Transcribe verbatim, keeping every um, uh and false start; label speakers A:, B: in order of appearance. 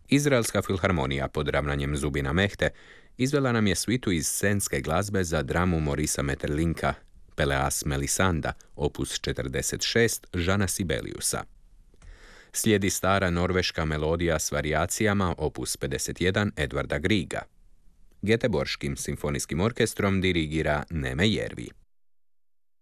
A: Izraelska filharmonija pod ravnanjem Zubina Mehte izvela nam je svitu iz scenske glazbe za dramu Morisa Maeterlinka, Peleas Melisanda, opus četrdeset šest Žana Sibeliusa. Slijedi stara norveška melodija s varijacijama, opus pedeset jedan Edvarda Griega. Göteborgskim simfonijskim orkestrom dirigira Neme Järvi.